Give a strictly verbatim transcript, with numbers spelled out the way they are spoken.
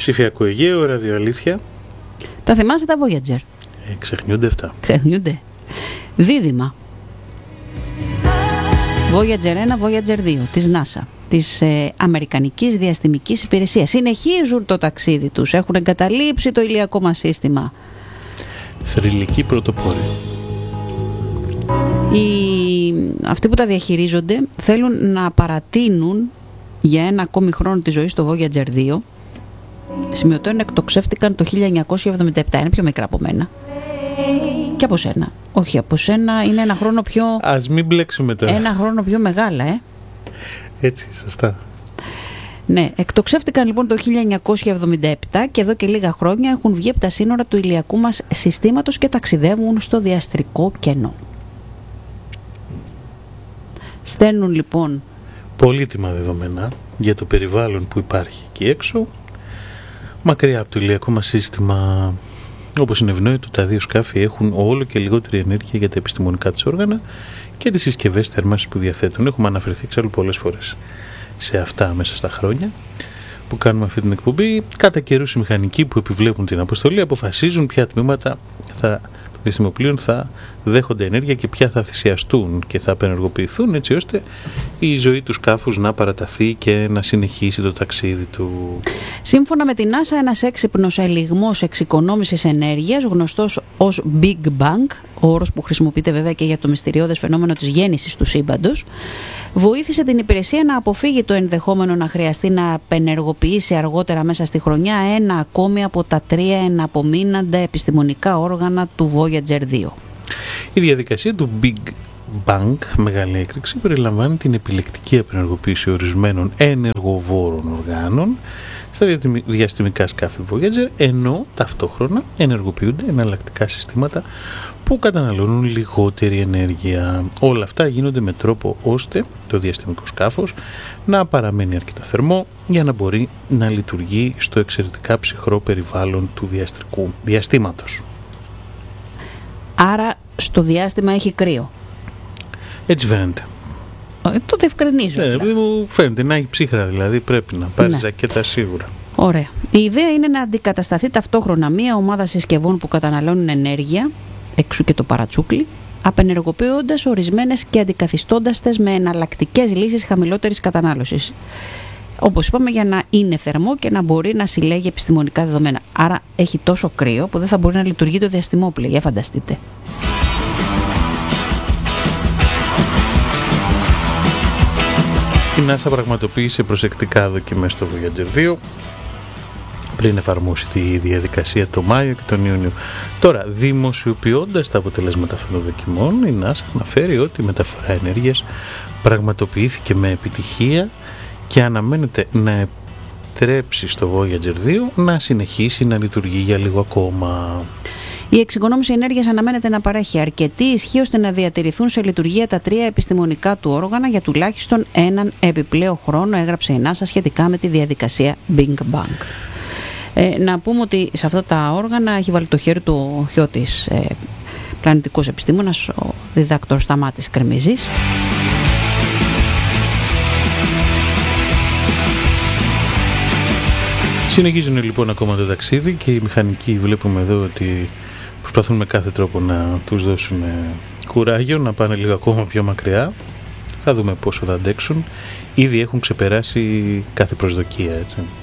Ψηφιακό Αιγαίο, ραδιοαλήθεια. Τα θυμάσαι τα Voyager? Ε, ξεχνιούνται αυτά. Ξεχνιούνται. Δίδυμα. Voyager ένα, Voyager δύο, της NASA, της ε, Αμερικανικής Διαστημικής Υπηρεσίας. Συνεχίζουν το ταξίδι τους, έχουν εγκαταλείψει το ηλιακό μας σύστημα. Θρυλική πρωτοπόρη. Οι, αυτοί που τα διαχειρίζονται θέλουν να παρατείνουν για ένα ακόμη χρόνο τη ζωή στο Voyager δύο. Σημειωτών εκτοξεύτηκαν το χίλια εννιακόσια εβδομήντα επτά, είναι πιο μικρά από μένα. Και από σένα. Όχι, από σένα είναι ένα χρόνο πιο... Ας μην μπλέξουμε τώρα. Ένα χρόνο πιο μεγάλα, ε. Έτσι, σωστά. Ναι, εκτοξεύτηκαν λοιπόν το χίλια εννιακόσια εβδομήντα επτά και εδώ και λίγα χρόνια έχουν βγει από τα σύνορα του ηλιακού μας συστήματος και ταξιδεύουν στο διαστρικό κενό. Στέλνουν λοιπόν πολύτιμα δεδομένα για το περιβάλλον που υπάρχει εκεί έξω, μακριά από το ηλιακό μας σύστημα. Όπως είναι ευνόητο, τα δύο σκάφη έχουν όλο και λιγότερη ενέργεια για τα επιστημονικά τους όργανα και τις συσκευές θέρμανσης που διαθέτουν. Έχουμε αναφερθεί εξάλλου πολλές φορές σε αυτά μέσα στα χρόνια που κάνουμε αυτή την εκπομπή. Κατά καιρούς οι μηχανικοί που επιβλέπουν την αποστολή αποφασίζουν ποια τμήματα θα, των διαστημοπλοίων θα δέχονται ενέργεια και ποια θα θυσιαστούν και θα απενεργοποιηθούν, έτσι ώστε η ζωή του σκάφους να παραταθεί και να συνεχίσει το ταξίδι του. Σύμφωνα με την NASA, ένας έξυπνος ελιγμός εξοικονόμησης ενέργειας, γνωστός ως Big Bang, ο όρος που χρησιμοποιείται βέβαια και για το μυστηριώδες φαινόμενο της γέννησης του σύμπαντος, βοήθησε την υπηρεσία να αποφύγει το ενδεχόμενο να χρειαστεί να απενεργοποιήσει αργότερα μέσα στη χρονιά ένα ακόμη από τα τρία εναπομείναντα επιστημονικά όργανα του Voyager δύο. Η διαδικασία του Big Bang, μεγάλη έκρηξη, περιλαμβάνει την επιλεκτική απενεργοποίηση ορισμένων ενεργοβόρων οργάνων στα διαστημικά σκάφη Voyager, ενώ ταυτόχρονα ενεργοποιούνται εναλλακτικά συστήματα που καταναλώνουν λιγότερη ενέργεια. Όλα αυτά γίνονται με τρόπο ώστε το διαστημικό σκάφος να παραμένει αρκετά θερμό για να μπορεί να λειτουργεί στο εξαιρετικά ψυχρό περιβάλλον του διαστρικού διαστήματος. Άρα στο διάστημα έχει κρύο. Έτσι φαίνεται. Ε, το διευκρινίζω. Ναι, μου φαίνεται να έχει ψύχρα, δηλαδή πρέπει να πάρει ναι. ζακέτα σίγουρα. Ωραία. Η ιδέα είναι να αντικατασταθεί ταυτόχρονα μία ομάδα συσκευών που καταναλώνουν ενέργεια, εξού και το παρατσούκλι, απενεργοποιώντας ορισμένες και αντικαθιστώντας τες με εναλλακτικές λύσεις χαμηλότερης κατανάλωσης. Όπως είπαμε, για να είναι θερμό και να μπορεί να συλλέγει επιστημονικά δεδομένα. Άρα έχει τόσο κρύο που δεν θα μπορεί να λειτουργεί το διαστημόπλαιο, για φανταστείτε. Η NASA πραγματοποίησε προσεκτικά δοκιμές στο Voyager δύο πριν εφαρμόσει τη διαδικασία το Μάιο και τον Ιούνιο. Τώρα, δημοσιοποιώντας τα αποτελέσματα αυτών των δοκιμών, η NASA αναφέρει ότι η μεταφορά ενέργειας πραγματοποιήθηκε με επιτυχία και αναμένεται να επιτρέψει στο Voyager δύο να συνεχίσει να λειτουργεί για λίγο ακόμα. Η εξοικονόμηση ενέργειας αναμένεται να παρέχει αρκετή ισχύ ώστε να διατηρηθούν σε λειτουργία τα τρία επιστημονικά του όργανα για τουλάχιστον έναν επιπλέον χρόνο, έγραψε η NASA σχετικά με τη διαδικασία Big Bang. Ε, να πούμε ότι σε αυτά τα όργανα έχει βάλει το χέρι του ο Χιώτης, ε, πλανητικός επιστήμονας, ο διδάκτορ Σταμάτης Κρεμίζης. Συνεχίζουν λοιπόν ακόμα το ταξίδι και οι μηχανικοί βλέπουμε εδώ ότι προσπαθούν με κάθε τρόπο να τους δώσουν κουράγιο, να πάνε λίγο ακόμα πιο μακριά. Θα δούμε πόσο θα αντέξουν. Ήδη έχουν ξεπεράσει κάθε προσδοκία, έτσι.